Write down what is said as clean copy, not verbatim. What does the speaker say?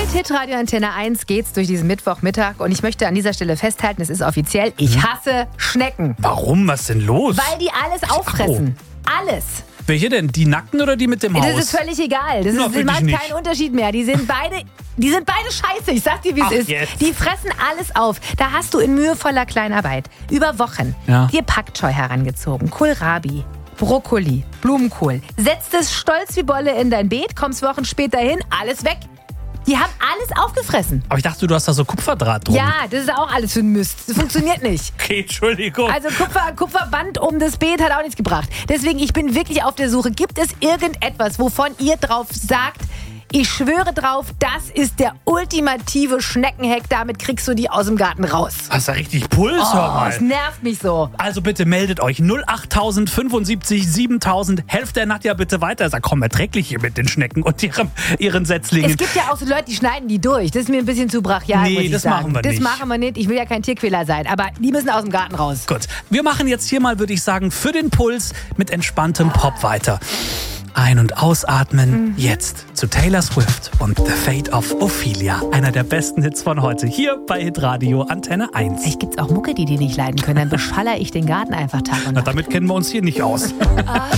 Mit Hitradio Antenne 1 geht's durch diesen Mittwochmittag und ich möchte an dieser Stelle festhalten, es ist offiziell, ich hasse Schnecken. Warum? Was ist denn los? Weil die alles auffressen. Alles. Welche denn? Die Nackten oder die mit dem Haus? Das ist völlig egal. Das macht keinen Unterschied mehr. Die sind beide scheiße. Ich sag dir, wie es ist. Jetzt. Die fressen alles auf. Da hast du in mühevoller Kleinarbeit über Wochen dir Packscheu herangezogen, Kohlrabi, Brokkoli, Blumenkohl. Setzt es stolz wie Bolle in dein Beet, kommst Wochen später hin, alles weg. Die haben alles aufgefressen. Aber ich dachte, du hast da so Kupferdraht drum. Ja, das ist auch alles für ein Mist. Das funktioniert nicht. Okay, Entschuldigung. Also Kupferband um das Beet hat auch nichts gebracht. Deswegen, ich bin wirklich auf der Suche. Gibt es irgendetwas, wovon ihr drauf sagt, ich schwöre drauf, das ist der ultimative Schneckenheck. Damit kriegst du die aus dem Garten raus. Hast du richtig Puls, hör mal. Das nervt mich so. Also bitte meldet euch 08000 75 7000. Helft der Nadja bitte weiter. Sag, komm, erträglich hier mit den Schnecken und ihren Setzlingen. Es gibt ja auch so Leute, die schneiden die durch. Das ist mir ein bisschen zu brachial, Nee, muss ich das sagen. machen wir nicht. Das machen wir nicht. Ich will ja kein Tierquäler sein. Aber die müssen aus dem Garten raus. Gut, wir machen jetzt hier mal, würde ich sagen, für den Puls mit entspanntem Pop weiter. Ein- und ausatmen. Jetzt zu Taylor Swift und The Fate of Ophelia. Einer der besten Hits von heute. Hier bei Hitradio Antenne 1. Vielleicht gibt's auch Mucke, die nicht leiden können. Dann beschaller ich den Garten einfach Tag und Na, Nacht. damit kennen wir uns hier nicht aus.